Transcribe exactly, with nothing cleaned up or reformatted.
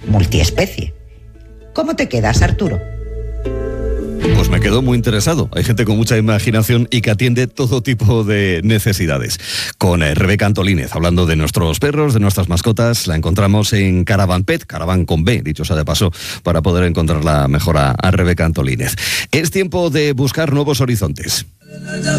multiespecie. ¿Cómo te quedas, Arturo? Pues me quedo muy interesado. Hay gente con mucha imaginación y que atiende todo tipo de necesidades. Con eh, Rebeca Antolínez, hablando de nuestros perros, de nuestras mascotas, la encontramos en Caravan Pet, Caravan con B, dicho sea de paso, para poder encontrarla mejor a, a Rebeca Antolínez. Es tiempo de buscar nuevos horizontes.